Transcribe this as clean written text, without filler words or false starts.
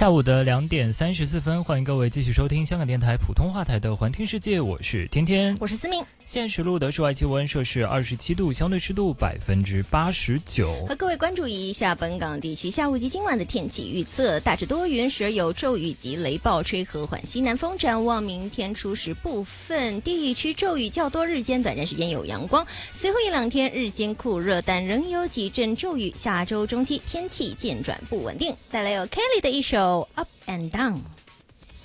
下午的2点34分，欢迎各位继续收听香港电台普通话台的环听世界，我是天天， 我是思明。 现时录的室外气温摄氏27度，相对湿度89%。 和各位关注一下本港地区下午及今晚的天气预测，大致多云，时而有骤雨及雷暴，吹和缓西南风。展望明天初时，部分地区骤雨较多，日间短暂时间有阳光，随后1-2天日间酷热，但仍有几阵骤雨。下周中期天气渐转不稳定。带来有 Kelly 的一首 Up and Down。